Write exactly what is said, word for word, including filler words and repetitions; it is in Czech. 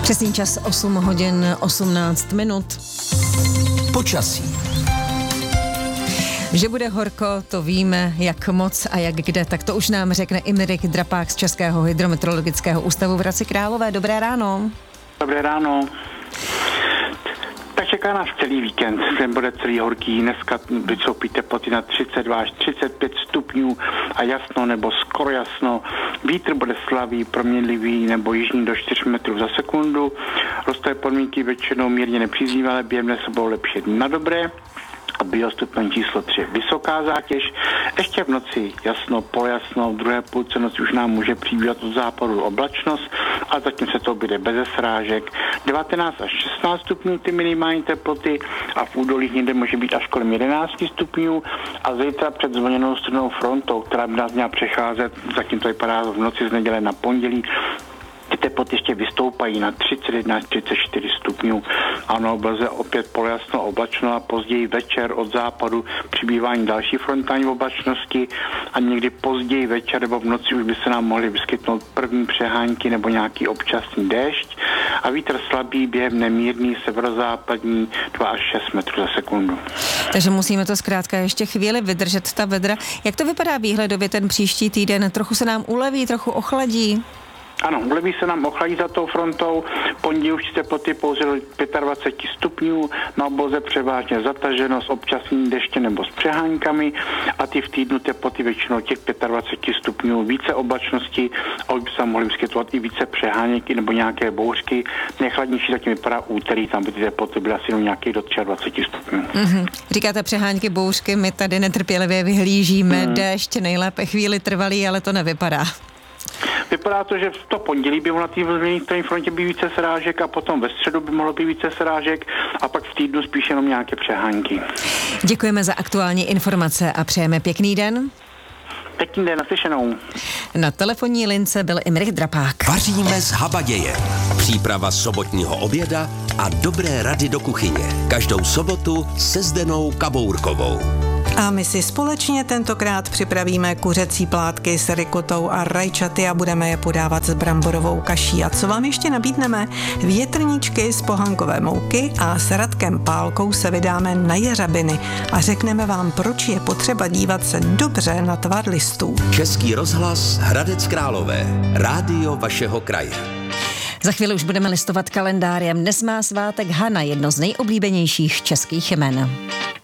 Přesný čas osm hodin osmnáct minut. Počasí. Že bude horko, to víme, jak moc a jak kde, tak to už nám řekne Imrich Drapák z Českého hydrometeorologického ústavu v Hradci Králové. Dobré ráno. Dobré ráno. Tak čeká nás celý víkend, ten bude celý horký, dneska vystoupí teploty na třicet dva až třicet pět stupňů a jasno nebo skoro jasno. Vítr bude slabý, proměnlivý nebo jižní do čtyř metrů za sekundu. Rostové podmínky většinou mírně nepříznivé, ale během dne se budou lepšit na dobré. A biostupeň číslo tři, vysoká zátěž. Ještě v noci jasno, polojasno, v druhé půlce noci už nám může přibývat od západu oblačnost a zatím se to bude bez srážek. devatenáct až šestnáct stupňů ty minimální teploty a v údolích někde může být až kolem jedenáct stupňů a zítra před zvoněnou studenou frontou, která by nás měla přecházet, zatím to vypadá v noci z neděle na pondělí, ty teploty ještě vystoupají na třicet jedna až třicet čtyři stupňů a na obloze opět polojasno oblačno a později večer od západu přibývání další frontální oblačnosti a někdy později večer nebo v noci už by se nám mohly vyskytnout první přehánky nebo nějaký občasný déšť a vítr slabý během nemírný severozápadní dva až šest metrů za sekundu. Takže musíme to zkrátka ještě chvíli vydržet, ta vedra. Jak to vypadá výhledově ten příští týden? Trochu se nám uleví, trochu ochladí? Ano, uleví se nám ochladí za tou frontou, pondělí už teploty pouze do dvacet pět stupňů, na obloze převážně zataženo s občasným deště nebo s přeháňkami a ty v týdnu teploty většinou těch dvacet pět stupňů, více oblačností a už by se mohly vyskytovat i více přeháněky nebo nějaké bouřky. Nejchladnější zatím vypadá úterý, tam by ty teploty byly asi jenom nějakých do dvacet tři stupňů. Mm-hmm. Říkáte přeháňky, bouřky, my tady netrpělivě vyhlížíme, mm. déšť nejlépe chvíli trvalý, ale to nevypadá. Vypadá to, že v to pondělí by mohlo na té vlněné frontě být více srážek a potom ve středu by mohlo být více srážek a pak v týdnu spíš jenom nějaké přehánky. Děkujeme za aktuální informace a přejeme pěkný den. Pěkný den, naslyšenou. Na telefonní lince byl Imrich Drapák. Vaříme z habaděje. Příprava sobotního oběda a dobré rady do kuchyně. Každou sobotu se Zdenou Kabourkovou. A my si společně tentokrát připravíme kuřecí plátky s rikotou a rajčaty a budeme je podávat s bramborovou kaší. A co vám ještě nabídneme? Větrníčky z pohankové mouky a s Radkem Pálkou se vydáme na jeřabiny a řekneme vám, proč je potřeba dívat se dobře na tvar listů. Český rozhlas Hradec Králové. Rádio vašeho kraje. Za chvíli už budeme listovat kalendářem. Dnes má svátek Hana, jedno z nejoblíbenějších českých jmen.